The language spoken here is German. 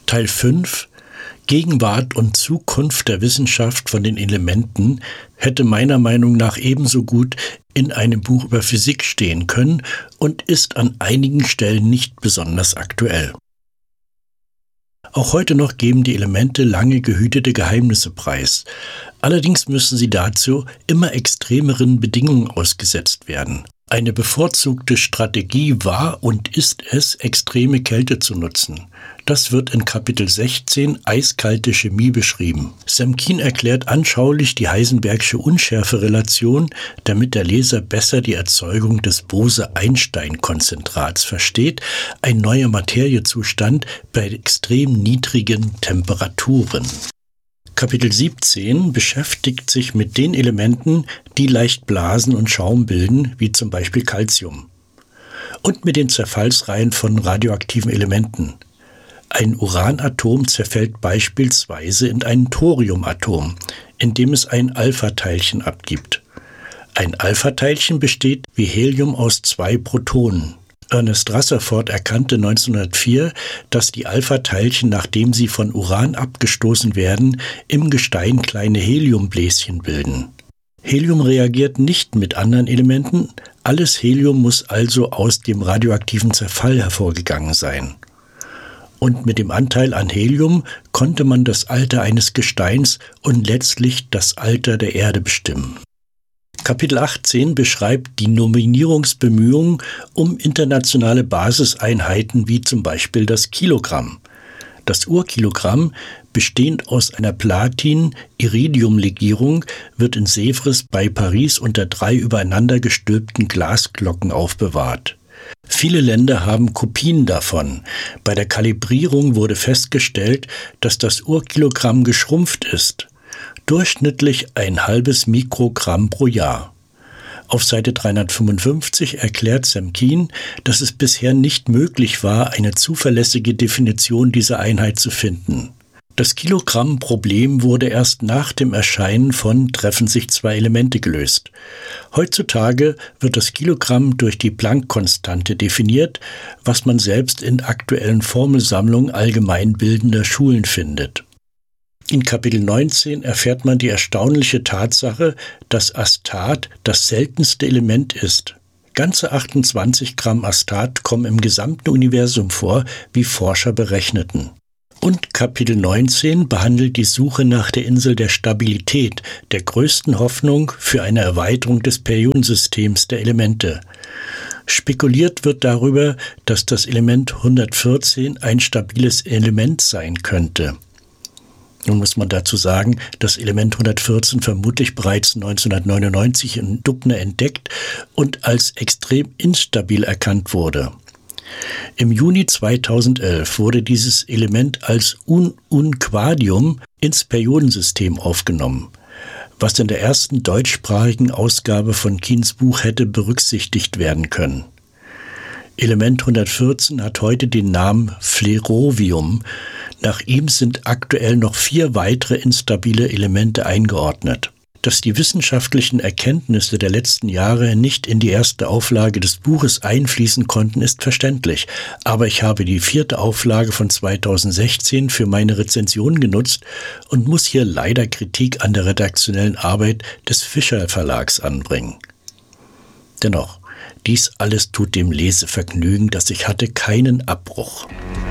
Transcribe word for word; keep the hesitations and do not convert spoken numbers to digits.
Teil fünf Gegenwart und Zukunft der Wissenschaft von den Elementen hätte meiner Meinung nach ebenso gut in einem Buch über Physik stehen können und ist an einigen Stellen nicht besonders aktuell. Auch heute noch geben die Elemente lange gehütete Geheimnisse preis. Allerdings müssen sie dazu immer extremeren Bedingungen ausgesetzt werden. Eine bevorzugte Strategie war und ist es, extreme Kälte zu nutzen. Das wird in Kapitel sechzehn Eiskalte Chemie beschrieben. Semkin erklärt anschaulich die Heisenbergsche Unschärferelation, damit der Leser besser die Erzeugung des Bose-Einstein-Konzentrats versteht, ein neuer Materiezustand bei extrem niedrigen Temperaturen. Kapitel siebzehn beschäftigt sich mit den Elementen, die leicht Blasen und Schaum bilden, wie zum Beispiel Calcium. Und mit den Zerfallsreihen von radioaktiven Elementen. Ein Uranatom zerfällt beispielsweise in ein Thoriumatom, in dem es ein Alpha-Teilchen abgibt. Ein Alpha-Teilchen besteht wie Helium aus zwei Protonen. Ernest Rutherford erkannte neunzehnhundertvier, dass die Alpha-Teilchen, nachdem sie von Uran abgestoßen werden, im Gestein kleine Heliumbläschen bilden. Helium reagiert nicht mit anderen Elementen, alles Helium muss also aus dem radioaktiven Zerfall hervorgegangen sein. Und mit dem Anteil an Helium konnte man das Alter eines Gesteins und letztlich das Alter der Erde bestimmen. Kapitel achtzehn beschreibt die Nominierungsbemühungen um internationale Basiseinheiten wie zum Beispiel das Kilogramm. Das Urkilogramm, bestehend aus einer Platin-Iridium-Legierung, wird in Sèvres bei Paris unter drei übereinander gestülpten Glasglocken aufbewahrt. Viele Länder haben Kopien davon. Bei der Kalibrierung wurde festgestellt, dass das Urkilogramm geschrumpft ist. Durchschnittlich ein halbes Mikrogramm pro Jahr. Auf Seite dreihundertfünfundfünfzig erklärt Semkin, dass es bisher nicht möglich war, eine zuverlässige Definition dieser Einheit zu finden. Das Kilogramm-Problem wurde erst nach dem Erscheinen von Treffen sich zwei Elemente gelöst. Heutzutage wird das Kilogramm durch die Planck-Konstante definiert, was man selbst in aktuellen Formelsammlungen allgemeinbildender Schulen findet. In Kapitel neunzehn erfährt man die erstaunliche Tatsache, dass Astat das seltenste Element ist. Ganze achtundzwanzig Gramm Astat kommen im gesamten Universum vor, wie Forscher berechneten. Und Kapitel neunzehn behandelt die Suche nach der Insel der Stabilität, der größten Hoffnung für eine Erweiterung des Periodensystems der Elemente. Spekuliert wird darüber, dass das Element hundertvierzehn ein stabiles Element sein könnte. Nun muss man dazu sagen, das Element hundertvierzehn vermutlich bereits neunzehnhundertneunundneunzig in Dubna entdeckt und als extrem instabil erkannt wurde. Im Juni zweitausendelf wurde dieses Element als Un-Un-Quadium ins Periodensystem aufgenommen, was in der ersten deutschsprachigen Ausgabe von Kiens Buch hätte berücksichtigt werden können. Element hundertvierzehn hat heute den Namen Flerovium. Nach ihm sind aktuell noch vier weitere instabile Elemente eingeordnet. Dass die wissenschaftlichen Erkenntnisse der letzten Jahre nicht in die erste Auflage des Buches einfließen konnten, ist verständlich. Aber ich habe die vierte Auflage von zweitausendsechzehn für meine Rezension genutzt und muss hier leider Kritik an der redaktionellen Arbeit des Fischer Verlags anbringen. Dennoch, dies alles tut dem Lesevergnügen, das ich hatte, keinen Abbruch.